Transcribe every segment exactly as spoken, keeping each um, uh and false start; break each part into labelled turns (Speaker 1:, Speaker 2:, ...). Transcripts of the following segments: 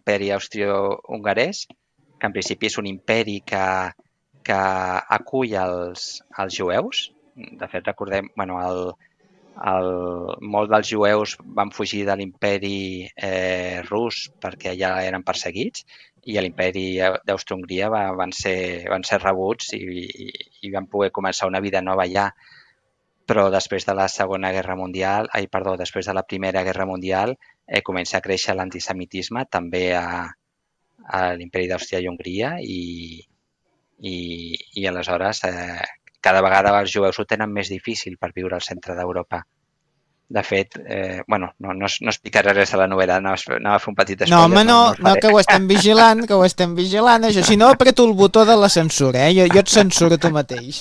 Speaker 1: l'imperi austro-hongarès, que en principi és un imperi que, que acull els, els jueus. De fet, recordem, bueno, el, el, molts dels jueus van fugir de l'imperi eh, rus perquè ja eren perseguits, i a l'imperi d'Àustria-Hongria va, van, ser, van ser rebuts i, i, i van poder començar una vida nova allà. Però després de la Segona Guerra Mundial, ai, perdó, després de la Primera Guerra Mundial, eh, comença a créixer l'antisemitisme també a, a l'imperi d'Àustria i Hongria i, i, i aleshores eh, cada vegada els jueus ho tenen més difícil per viure al centre d'Europa. De fet, eh, bueno, no, no, no explicaré res de la novel·la, anava, anava a fer un petit spoiler.
Speaker 2: No, home, no,
Speaker 1: no, no,
Speaker 2: no, que ho estem vigilant, que ho estem vigilant, això. Si no, apreto el botó de la censura, eh? Jo, jo et censuro tu mateix.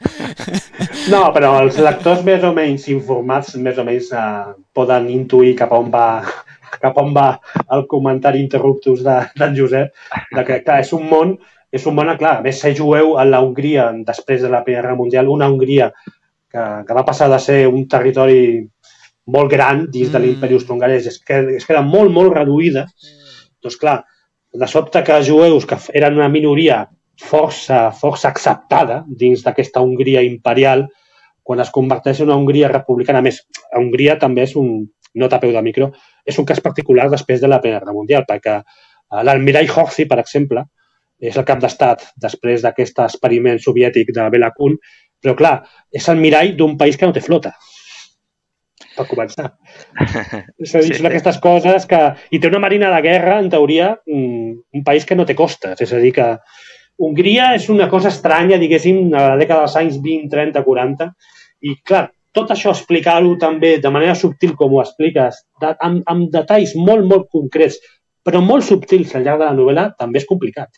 Speaker 3: No, però els lectors més o menys informats, més o menys eh, poden intuir cap on va cap on va el comentari interruptus d'en de Josep, de que, clar, és un món, és un món, clar, a més ser jueu a la Hongria després de la Primera Guerra Mundial, una Hongria que, que va passar de ser un territori molt gran dins de l'imperi austro-hongarès, és que, és que era molt, molt reduïda. Doncs clar, de sobte que jueus que eren una minoria força, força acceptada dins d'aquesta Hongria imperial, quan es converteix en una Hongria republicana, a més, a Hongria també és un, nota a peu de micro, és un cas particular després de la Primera Guerra Mundial, perquè l'almirall Horthy, per exemple, és el cap d'estat després d'aquest experiment soviètic de Bela Kun, però clar, és el mirall d'un país que no té flota, per començar. És a dir, són aquestes coses que... I té una marina de guerra, en teoria, un país que no té costes. És a dir, que Hongria és una cosa estranya, diguéssim, a la dècada dels anys vint, trenta, quaranta. I, clar, tot això explicar-ho també de manera subtil, com ho expliques, de, amb, amb detalls molt, molt concrets, però molt subtils al llarg de la novel·la, també és complicat.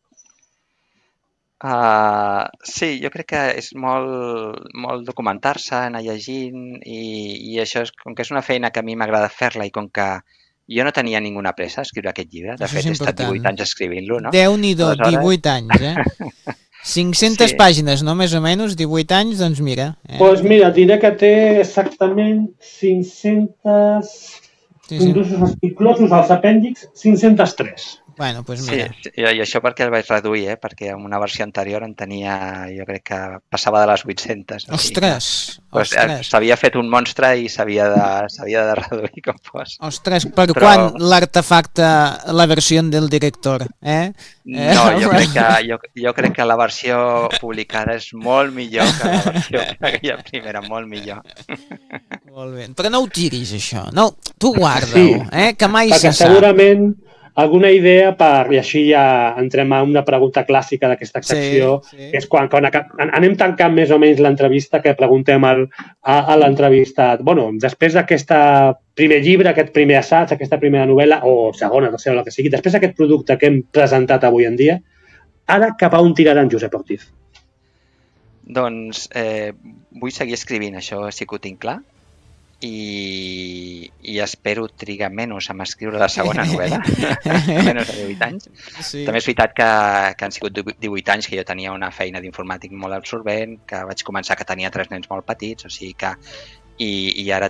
Speaker 1: Uh, sí, jo crec que és molt, molt documentar-se, anar llegint i, i això, és, com que és una feina que a mi m'agrada fer-la i com que jo no tenia ninguna pressa a escriure aquest llibre, de
Speaker 2: això
Speaker 1: fet he estat divuit anys escrivint-lo, no?
Speaker 2: Déu-n'hi-do, Aleshores... divuit anys, eh? cinc-centes sí. Pàgines, no? Més o menys, divuit anys, doncs mira.
Speaker 3: Doncs eh? pues mira, diré que té exactament cinc-centes... Sí, sí. Inclosos, inclosos els apèndixs, cinc-centes tres.
Speaker 2: Bueno, pues mira.
Speaker 1: Sí, i això perquè el vaig reduir, eh? Perquè en una versió anterior en tenia, jo crec que passava de les vuit-centes.
Speaker 2: Ostres!
Speaker 1: Pues,
Speaker 2: ostres.
Speaker 1: S'havia fet un monstre i s'havia de, s'havia de reduir com fos.
Speaker 2: Ostres, per Però... quan l'artefacte, la versió del director? Eh?
Speaker 1: No, jo crec, que, jo, jo crec que la versió publicada és molt millor que la versió aquella primera, molt millor.
Speaker 2: Molt bé, però no ho tiris, això. No, tu guarda-ho, sí, eh? Que mai se sap.
Speaker 3: Segurament alguna idea per, i així ja entrem a una pregunta clàssica d'aquesta secció, sí, sí. Que és quan, quan anem tancant més o menys l'entrevista, que preguntem al, a, a l'entrevistat, bueno, després d'aquest primer llibre, aquest primer assaig, aquesta primera novel·la, o segona, tercera, el que sigui, després d'aquest producte que hem presentat avui en dia, ara cap a on tirarà en Josep Ortiz?
Speaker 1: Doncs eh, vull seguir escrivint, això sí que ho tinc clar. I, i espero trigar menys a escriure la segona novel·la, menys de divuit anys. Sí. També és veritat que, que han sigut divuit anys que jo tenia una feina d'informàtic molt absorbent, que vaig començar que tenia tres nens molt petits, o sigui que i, i ara